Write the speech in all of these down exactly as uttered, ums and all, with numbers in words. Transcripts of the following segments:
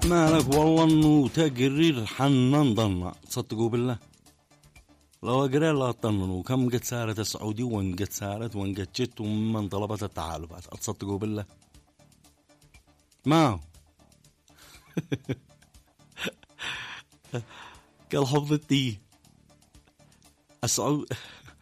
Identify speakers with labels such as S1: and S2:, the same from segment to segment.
S1: مالك والله انه تقرير حنان ضنا، تصدقوا بالله لو اقرا لا طننوا كم قد سارت السعودي وين قد سارت وين قد جت ومن طلبت التحالفات، تصدقوا بالله ما قال حفظتي السعود.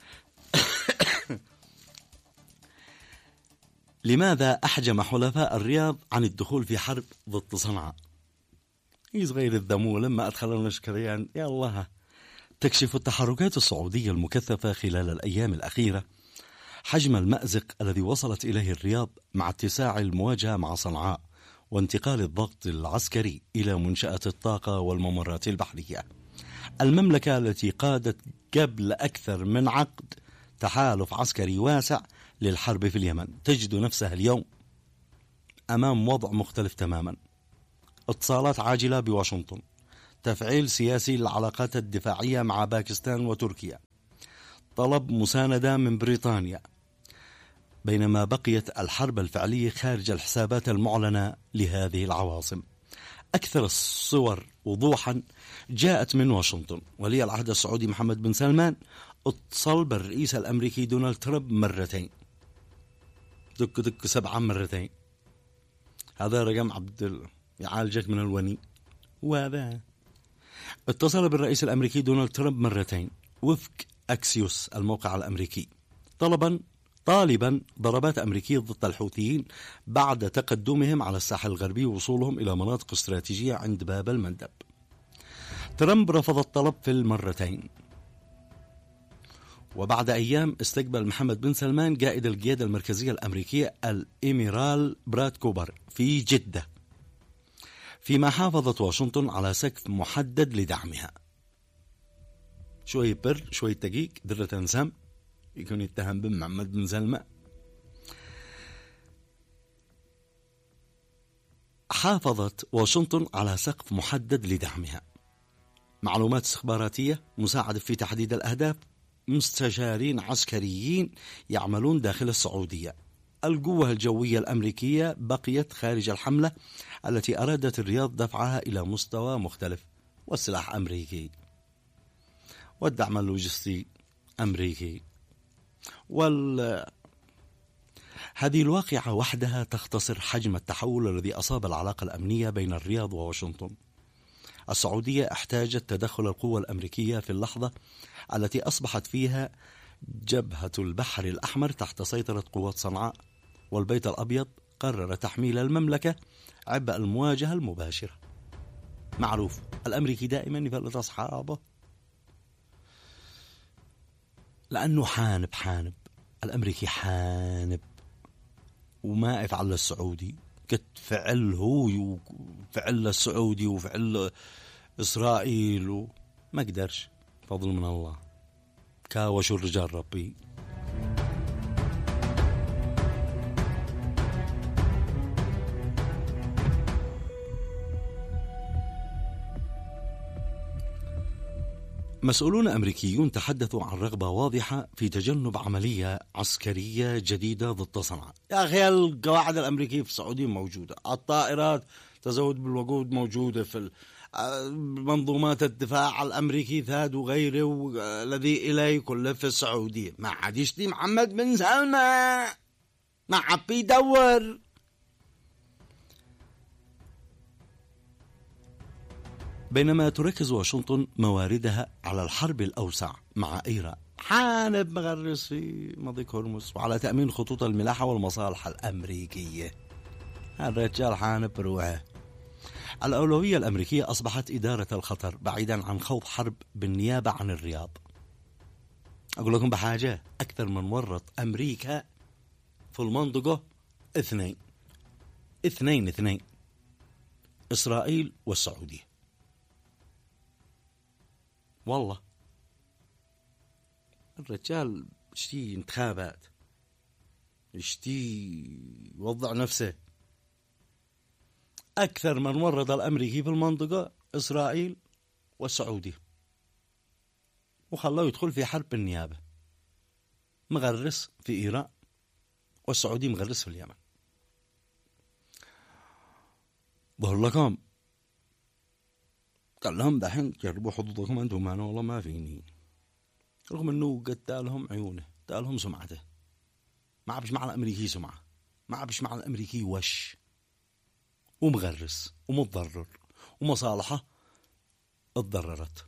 S1: لماذا أحجم حلفاء الرياض عن الدخول في حرب ضد صنعاء؟ يصغير الذمو لما أدخل النشكريان. يا الله، تكشف التحركات السعودية المكثفة خلال الأيام الأخيرة حجم المأزق الذي وصلت إليه الرياض مع اتساع المواجهة مع صنعاء وانتقال الضغط العسكري إلى منشأة الطاقة والممرات البحرية. المملكة التي قادت قبل أكثر من عقد تحالف عسكري واسع للحرب في اليمن تجد نفسها اليوم أمام وضع مختلف تماما. اتصالات عاجلة بواشنطن، تفعيل سياسي للعلاقات الدفاعية مع باكستان وتركيا، طلب مساندة من بريطانيا، بينما بقيت الحرب الفعلية خارج الحسابات المعلنة لهذه العواصم. أكثر الصور وضوحا جاءت من واشنطن. ولي العهد السعودي محمد بن سلمان اتصل بالرئيس الأمريكي دونالد ترامب مرتين، دك دك سبعة مرتين. هذا رقم عبد يعالجك من الوني. وهذا اتصل بالرئيس الأمريكي دونالد ترامب مرتين وفق أكسيوس الموقع الأمريكي، طلبا طالبا ضربات أمريكية ضد الحوثيين بعد تقدمهم على الساحل الغربي ووصولهم إلى مناطق استراتيجية عند باب المندب. ترامب رفض الطلب في المرتين. وبعد أيام استقبل محمد بن سلمان قائد القيادة المركزية الأمريكية الإميرال براد كوبر في جدة، فيما حافظت واشنطن على سقف محدد لدعمها. شوي بر شوي دقيق درة سم يكون يتهم بن محمد بن سلمان. حافظت واشنطن على سقف محدد لدعمها، معلومات استخباراتية، مساعدة في تحديد الأهداف، مستشارين عسكريين يعملون داخل السعودية. القوة الجوية الأمريكية بقيت خارج الحملة التي أرادت الرياض دفعها إلى مستوى مختلف، والسلاح أمريكي والدعم اللوجستي أمريكي. وال هذه الواقعة وحدها تختصر حجم التحول الذي أصاب العلاقة الأمنية بين الرياض وواشنطن. السعودية احتاجت تدخل القوة الأمريكية في اللحظة التي أصبحت فيها جبهة البحر الأحمر تحت سيطرة قوات صنعاء، والبيت الأبيض قرر تحميل المملكة عبء المواجهة المباشرة. معروف الأمريكي دائما يفلت أصحابه لأنه حانب حانب الأمريكي حانب وما يفعل السعودي قد فعل هو وفعل السعودي وفعل إسرائيل وما قدرش، فضل من الله. كاوش الرجال ربي. مسؤولون أمريكيون تحدثوا عن رغبة واضحة في تجنب عملية عسكرية جديدة ضد صنعاء. يا أخي القواعد الأمريكية في السعودية موجودة، الطائرات تزود بالوقود موجودة، في منظومات الدفاع الأمريكي ثاد وغيره الذي إليه كله في السعودية. ما عاد يشتي محمد بن سلمان، ما عاد بيدور. بينما تركز واشنطن مواردها على الحرب الأوسع مع إيران، حانب مغرس في مضيق هرمز، وعلى تأمين خطوط الملاحة والمصالح الأمريكية. الرجال حانب بروحه. الأولوية الأمريكية أصبحت إدارة الخطر بعيدا عن خوض حرب بالنيابة عن الرياض. أقول لكم بحاجة، أكثر من ورط أمريكا في المنطقة اثنين اثنين اثنين إسرائيل والسعودية. والله الرجال اشتي انتخابات، اشتي وضع نفسه. أكثر من ورط الأمريكي في المنطقة إسرائيل والسعودية، وخلاه يدخل في حرب النيابة. مغرس في إيران والسعودي مغرس في اليمن. بقول لكم قال لهم دحين جربوا حظوظكم أنتم، أنا والله ما فيني. رغم أنه قد دالهم عيونه، دالهم سمعته، ما عبش مع الأمريكي سمعة، ما عبش مع الأمريكي وش، ومغرس ومتضرر ومصالحة اتضررت.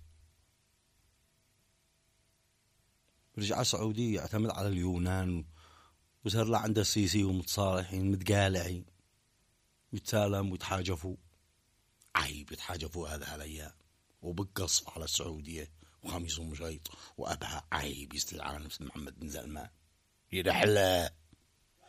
S1: رجع السعودي يعتمد على اليونان، وصار له عنده السيسي ومتصالحين متقالعين ويتسالم ويتحاجفوا. عيب يتحاجفوا هذا هالأيام، وبالقصف على السعودية وخميس ومشيط وأبها. عيب يستدعى نفس محمد بن سلمان. يرحله